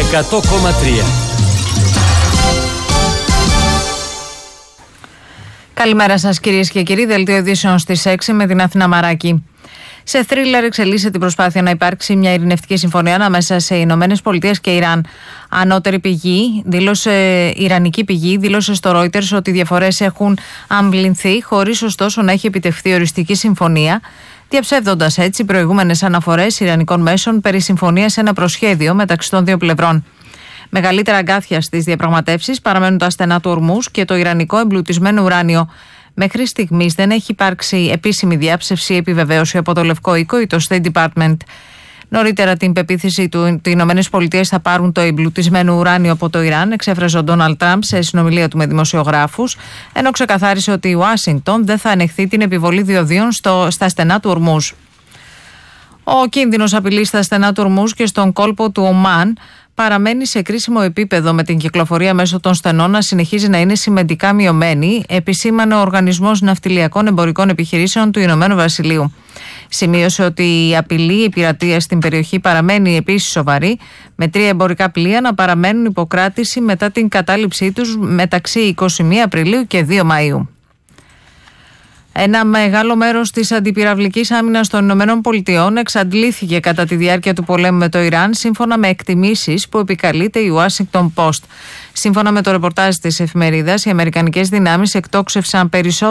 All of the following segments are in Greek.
100,3. Καλημέρα σας κυρίες και κύριοι, δελτίο ειδήσεων στις 6 με την Αθηνά Μαράκη. Σε θρίλερ εξελίσσεται η προσπάθεια να υπάρξει μια ειρηνευτική συμφωνία ανάμεσα σε Ηνωμένες Πολιτείες και Ιράν. Ανώτερη πηγή, ιρανική πηγή, δήλωσε στο Reuters ότι οι διαφορές έχουν αμβληνθεί, χωρίς ωστόσο να έχει επιτευχθεί οριστική συμφωνία, διαψεύδοντας έτσι προηγούμενες αναφορές ιρανικών μέσων περί συμφωνίας σε ένα προσχέδιο μεταξύ των δύο πλευρών. Μεγαλύτερα αγκάθια στις διαπραγματεύσεις παραμένουν τα στενά του Ορμούζ και το ιρανικό εμπλουτισμένο ουράνιο. Μέχρι στιγμής δεν έχει υπάρξει επίσημη διάψευση ή επιβεβαίωση από το Λευκό Οίκο ή το State Department. Νωρίτερα, την πεποίθηση του ότι οι Ηνωμένες Πολιτείες θα πάρουν το εμπλουτισμένο ουράνιο από το Ιράν εξέφρασε ο Ντόναλντ Τραμπ σε συνομιλία του με δημοσιογράφους, ενώ ξεκαθάρισε ότι η Ουάσιγκτον δεν θα ανεχθεί την επιβολή διοδίων στα στενά του Ορμούζ. Ο κίνδυνος απειλής στα στενά του Ορμούζ και στον κόλπο του Ομάν παραμένει σε κρίσιμο επίπεδο, με την κυκλοφορία μέσω των στενών να συνεχίζει να είναι σημαντικά μειωμένη, επισήμανε ο Οργανισμός Ναυτιλιακών Εμπορικών Επιχειρήσεων του Ηνωμένου Βασιλείου. Σημείωσε ότι η απειλή πειρατείας στην περιοχή παραμένει επίσης σοβαρή, με 3 εμπορικά πλοία να παραμένουν υποκράτηση μετά την κατάληψή τους μεταξύ 21 Απριλίου και 2 Μαΐου. Ένα μεγάλο μέρος της αντιπυραυλικής άμυνας των Ηνωμένων Πολιτειών εξαντλήθηκε κατά τη διάρκεια του πολέμου με το Ιράν, σύμφωνα με εκτιμήσεις που επικαλείται η Washington Post. Σύμφωνα με το ρεπορτάζ της εφημερίδας, οι αμερικανικές δυνάμεις εκτόξευσαν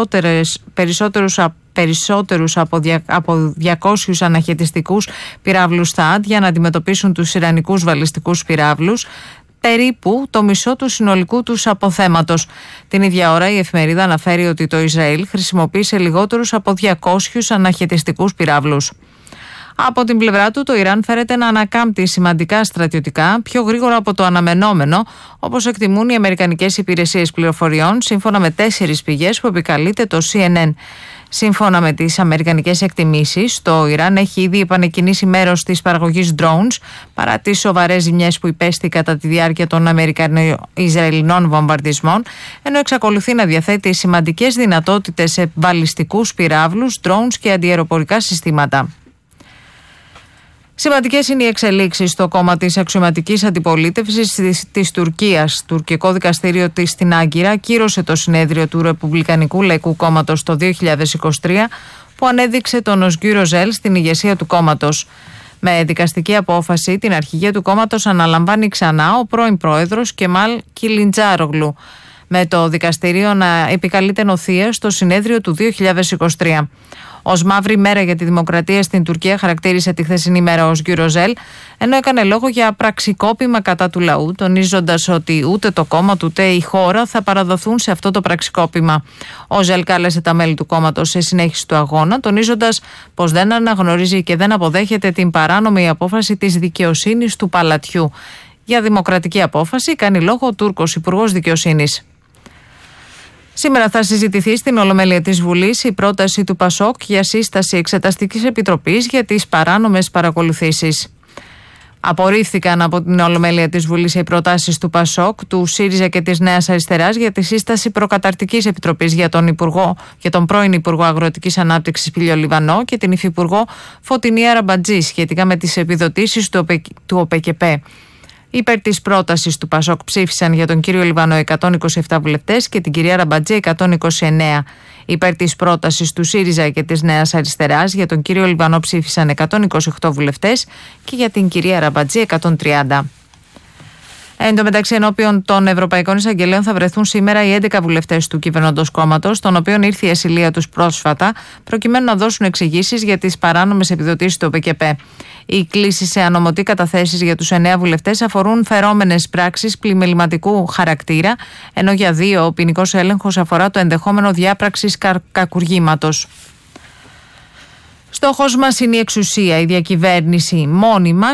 περισσότερους από 200 αναχαιτιστικούς πυράβλους THAAD για να αντιμετωπίσουν τους ιρανικούς βαλιστικούς πυράβλους, περίπου το μισό του συνολικού τους αποθέματος. Την ίδια ώρα η εφημερίδα αναφέρει ότι το Ισραήλ χρησιμοποίησε λιγότερους από 200 αναχαιτιστικούς πυράβλους. Από την πλευρά του, το Ιράν φέρεται να ανακάμπτει σημαντικά στρατιωτικά, πιο γρήγορα από το αναμενόμενο, όπως εκτιμούν οι αμερικανικές υπηρεσίες πληροφοριών, σύμφωνα με 4 πηγές που επικαλείται το CNN. Σύμφωνα με τις αμερικανικές εκτιμήσεις, το Ιράν έχει ήδη επανεκκινήσει μέρος της παραγωγής drones, παρά τις σοβαρές ζημιές που υπέστη κατά τη διάρκεια των Αμερικανο-Ισραηλινών βομβαρδισμών, ενώ εξακολουθεί να διαθέτει σημαντικές δυνατότητες σε βαλιστικούς πυράβλους, drones και αντιαεροπορικά συστήματα. Σημαντικές είναι οι εξελίξεις στο κόμμα της αξιωματικής αντιπολίτευσης της Τουρκίας. Το τουρκικό δικαστήριο της στην Άγκυρα κύρωσε το συνέδριο του Ρεπουμπλικανικού Λαϊκού Κόμματος το 2023, που ανέδειξε τον Οσγκύρ Οζέλ στην ηγεσία του κόμματος. Με δικαστική απόφαση, την αρχηγία του κόμματος αναλαμβάνει ξανά ο πρώην πρόεδρος Κεμάλ Κιλιντζάρογλου, με το δικαστήριο να επικαλείται νοθεία στο συνέδριο του 2023. Ως μαύρη μέρα για τη δημοκρατία στην Τουρκία χαρακτήρισε τη χθεσινή μέρα ως Οσγκύρ Οζέλ, ενώ έκανε λόγο για πραξικόπημα κατά του λαού, τονίζοντας ότι ούτε το κόμμα ούτε η χώρα θα παραδοθούν σε αυτό το πραξικόπημα. Ο Οζέλ κάλεσε τα μέλη του κόμματος σε συνέχιση του αγώνα, τονίζοντας πως δεν αναγνωρίζει και δεν αποδέχεται την παράνομη απόφαση της δικαιοσύνης του παλατιού. Για δημοκρατική απόφαση κάνει λόγο ο Τούρκος Υπουργός Δικαιοσύνης. Σήμερα θα συζητηθεί στην Ολομέλεια της Βουλής η πρόταση του ΠΑΣΟΚ για σύσταση εξεταστικής επιτροπής για τις παράνομες παρακολουθήσεις. Απορρίφθηκαν από την Ολομέλεια της Βουλής οι προτάσεις του ΠΑΣΟΚ, του ΣΥΡΙΖΑ και της Νέας Αριστεράς για τη σύσταση προκαταρκτικής επιτροπής για τον πρώην Υπουργό Αγροτικής Ανάπτυξης Πήλιο Λιβανό και την Υφυπουργό Φωτεινή Αραμπατζή σχετικά με τις επιδοτήσεις του ΟΠΕΚΕΠΕ. Υπέρ της πρότασης του ΠΑΣΟΚ ψήφισαν για τον κύριο Λιβανό 127 βουλευτές και την κυρία Ραμπατζή 129. Υπέρ της πρότασης του ΣΥΡΙΖΑ και της Νέας Αριστεράς για τον κύριο Λιβανό ψήφισαν 128 βουλευτές και για την κυρία Ραμπατζή 130. Εν τω μεταξύ, ενώπιον των Ευρωπαϊκών Εισαγγελέων θα βρεθούν σήμερα οι 11 βουλευτές του κυβερνώντος κόμματος, των οποίων ήρθε η ασυλία τους πρόσφατα, προκειμένου να δώσουν εξηγήσεις για τις παράνομες επιδοτήσεις του ΟΠΕΚΕΠΕ. Οι κλήσεις σε ανωμοτή καταθέσεις για τους 9 βουλευτές αφορούν φερόμενες πράξεις πλημεληματικού χαρακτήρα, ενώ για 2 ο ποινικός έλεγχος αφορά το ενδεχόμενο διάπραξης κακουργήματος. Στόχος μας είναι η εξουσία, η διακυβέρνηση μόνιμα